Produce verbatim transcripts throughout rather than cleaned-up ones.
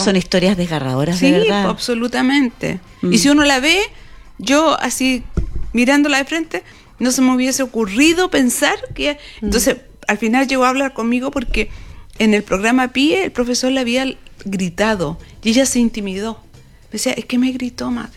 son historias desgarradoras, sí, de verdad. Sí, absolutamente. Mm. Y si uno la ve, yo así, mirándola de frente, no se me hubiese ocurrido pensar que... Mm. Entonces, al final llegó a hablar conmigo porque en el programa P I E el profesor le había gritado y ella se intimidó. Me decía, es que me gritó, madre.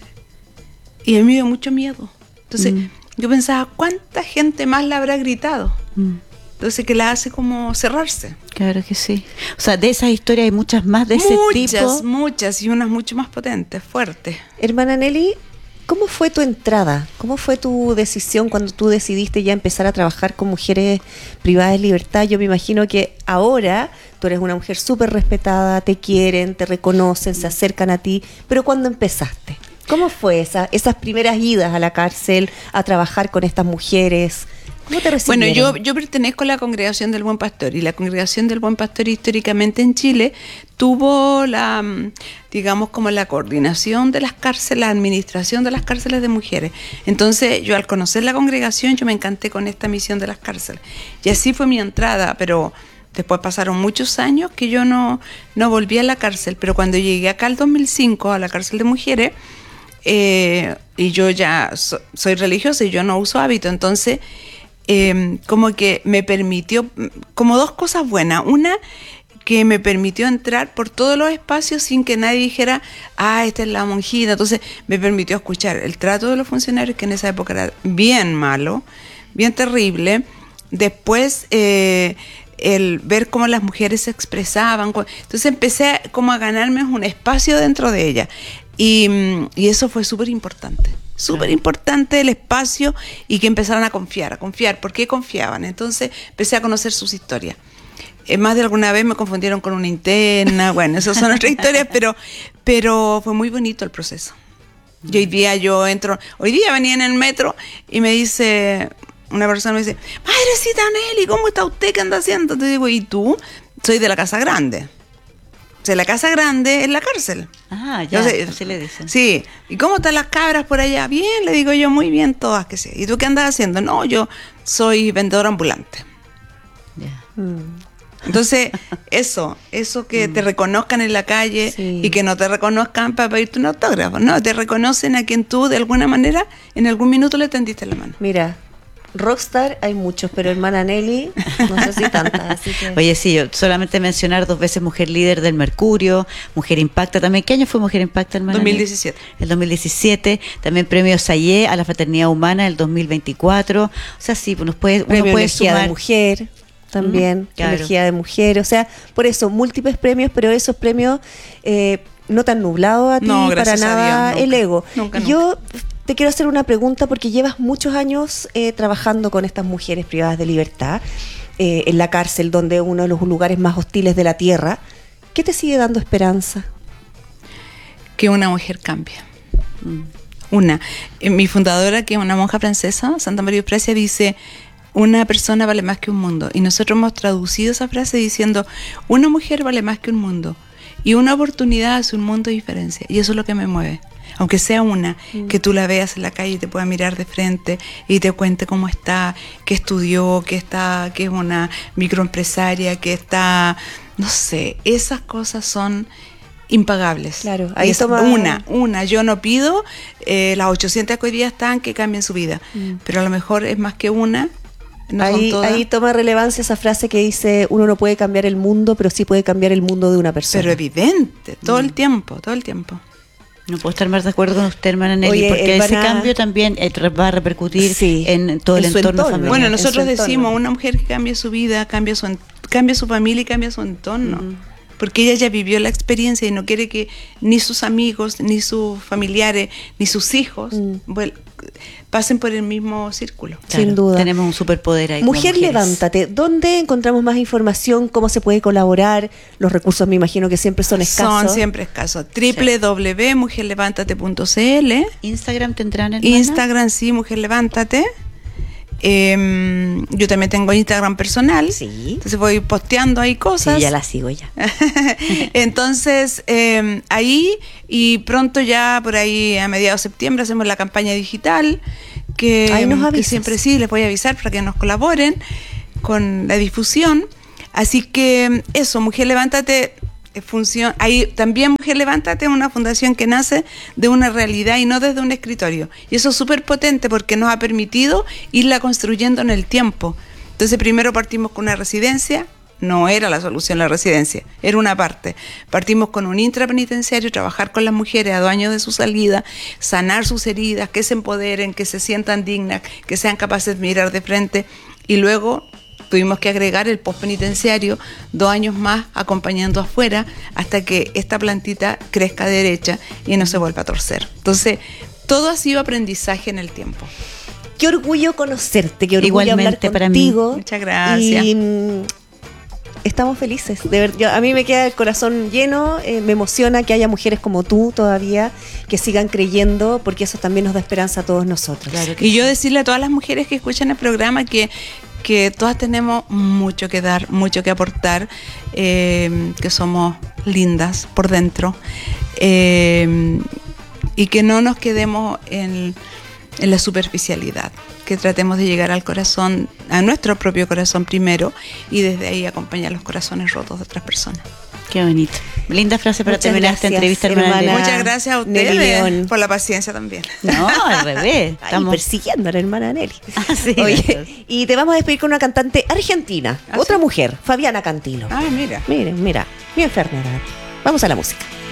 Y a mí me dio mucho miedo. Entonces, mm. yo pensaba, ¿cuánta gente más la habrá gritado? Mm. Entonces, que la hace como cerrarse. Claro que sí. O sea, de esas historias hay muchas más de ese muchas, tipo. Muchas, muchas, y unas mucho más potentes, fuertes. Hermana Nelly, ¿cómo fue tu entrada? ¿Cómo fue tu decisión cuando tú decidiste ya empezar a trabajar con mujeres privadas de libertad? Yo me imagino que ahora tú eres una mujer súper respetada, te quieren, te reconocen, se acercan a ti, pero ¿cuándo empezaste? ¿Cómo fue esa, esas primeras idas a la cárcel, a trabajar con estas mujeres? ¿Cómo te recibieron? Bueno, yo, yo pertenezco a la Congregación del Buen Pastor, y la Congregación del Buen Pastor históricamente en Chile tuvo la, digamos, como la coordinación de las cárceles, la administración de las cárceles de mujeres. Entonces, yo al conocer la congregación, yo me encanté con esta misión de las cárceles. Y así fue mi entrada, pero después pasaron muchos años que yo no, no volví a la cárcel. Pero cuando llegué acá al dos mil cinco, a la cárcel de mujeres, eh, y yo ya so, soy religiosa y yo no uso hábito, entonces... Eh, como que me permitió, como dos cosas buenas. Una, que me permitió entrar por todos los espacios sin que nadie dijera, ah, esta es la monjita. Entonces me permitió escuchar el trato de los funcionarios, que en esa época era bien malo, bien terrible. Después, eh, el ver cómo las mujeres se expresaban. Entonces empecé como a ganarme un espacio dentro de ella. Y, y eso fue súper importante. Súper importante el espacio, y que empezaran a confiar, a confiar. ¿Por qué confiaban? Entonces empecé a conocer sus historias. Eh, más de alguna vez me confundieron con una interna, bueno, esas son otras historias, pero, pero fue muy bonito el proceso. Y hoy día yo entro, hoy día venía en el metro y me dice, una persona me dice, madrecita Nelly, ¿cómo está usted? ¿Qué anda haciendo? Te digo, ¿y tú? Soy de la Casa Grande. O sea, la Casa Grande es la cárcel. Ah, ya, Entonces, así le dicen. Sí. ¿Y cómo están las cabras por allá? Bien, le digo yo, muy bien todas, que sí. ¿Y tú qué andas haciendo? No, yo soy vendedora ambulante. Yeah. Mm. Entonces, eso, eso que mm. te reconozcan en la calle, sí. Y que no te reconozcan para pedirte un autógrafo, no, te reconocen a quien tú de alguna manera en algún minuto le tendiste la mano. Mira, rockstar hay muchos, pero hermana Nelly no sé si tantas, así que... Oye, sí, yo solamente mencionar dos veces mujer líder del Mercurio, Mujer Impacta también. ¿Qué año fue Mujer Impacta, hermana? dos mil diecisiete. El dos mil diecisiete, también premio Sayé a la Fraternidad Humana el dos mil veinticuatro. O sea, sí, pues nos puede, premio uno puede Energía sumar. de Mujer también, mm, claro. Energía de Mujer, o sea, por eso, múltiples premios, pero esos premios eh, no tan nublados a ti, no, para nada Dios, el nunca, ego. Nunca, nunca. Yo te quiero hacer una pregunta porque llevas muchos años eh, trabajando con estas mujeres privadas de libertad eh, en la cárcel, donde es uno de los lugares más hostiles de la tierra. ¿Qué te sigue dando esperanza? Que una mujer cambie. Mm. Una. Eh, mi fundadora, que es una monja francesa, Santa María Precia, dice, una persona vale más que un mundo. Y nosotros hemos traducido esa frase diciendo, una mujer vale más que un mundo. Y una oportunidad hace un mundo de diferencia. Y eso es lo que me mueve. Aunque sea una, mm. que tú la veas en la calle y te pueda mirar de frente y te cuente cómo está, que estudió, que está, que es una microempresaria, que está, no sé, esas cosas son impagables. Claro, ahí es toma... una, una. Yo no pido eh, las ochocientas que hoy día están que cambien su vida, mm. pero a lo mejor es más que una. No ahí, ahí toma relevancia esa frase que dice, uno no puede cambiar el mundo, pero sí puede cambiar el mundo de una persona. Pero evidente, todo mm. el tiempo, todo el tiempo. No puedo estar más de acuerdo con usted, hermana Nelly, Oye, porque hermana, ese cambio también eh, va a repercutir sí, en todo el entorno, entorno familiar. Bueno, nosotros decimos, una mujer que cambia su vida, cambia su, cambia su familia y cambia su entorno. Uh-huh. Porque ella ya vivió la experiencia y no quiere que ni sus amigos, ni sus familiares, ni sus hijos mm. bueno, pasen por el mismo círculo. Claro, sin duda. Tenemos un superpoder ahí. Mujer Levántate, ¿dónde encontramos más información? ¿Cómo se puede colaborar? Los recursos me imagino que siempre son escasos. Son siempre escasos. doble u doble u doble u punto mujer levántate punto c l. Instagram tendrán, hermana. Instagram, sí, Mujer Levántate. Eh, yo también tengo Instagram personal, sí. Entonces voy posteando ahí cosas. Sí, ya la sigo ya. Entonces eh, ahí, y pronto ya por ahí a mediados de septiembre hacemos la campaña digital que, ahí nos que siempre sí les voy a avisar para que nos colaboren con la difusión. Así que eso, Mujer Levántate función, hay también Mujer Levántate es una fundación que nace de una realidad y no desde un escritorio. Y eso es súper potente porque nos ha permitido irla construyendo en el tiempo. Entonces primero partimos con una residencia, no era la solución la residencia, era una parte. Partimos con un intrapenitenciario, trabajar con las mujeres a dos años de su salida, sanar sus heridas, que se empoderen, que se sientan dignas, que sean capaces de mirar de frente, y luego tuvimos que agregar el postpenitenciario, dos años más acompañando afuera hasta que esta plantita crezca derecha y no se vuelva a torcer. Entonces, todo ha sido aprendizaje en el tiempo. Qué orgullo conocerte, qué orgullo Igualmente hablar para mí. contigo. Muchas gracias. Y mm, estamos felices, de ver, yo, a mí me queda el corazón lleno, eh, me emociona que haya mujeres como tú todavía que sigan creyendo, porque eso también nos da esperanza a todos nosotros. Claro que Y sí. yo decirle a todas las mujeres que escuchan el programa que, que todas tenemos mucho que dar, mucho que aportar, eh, que somos lindas por dentro, eh, y que no nos quedemos en, en la superficialidad, que tratemos de llegar al corazón, a nuestro propio corazón primero, y desde ahí acompañar los corazones rotos de otras personas. Qué bonito. Linda frase para Muchas terminar esta gracias, entrevista, hermana. hermana. Nelly. Muchas gracias a Nelly ustedes León. por la paciencia también. No, al revés. Ay, Estamos... persiguiendo a la hermana Nelly. Ah, sí, Oye, gracias. y te vamos a despedir con una cantante argentina, ¿Ah, otra sí? mujer, Fabiana Cantilo. Ah, mira. Miren, mira, mi enfermedad. Vamos a la música.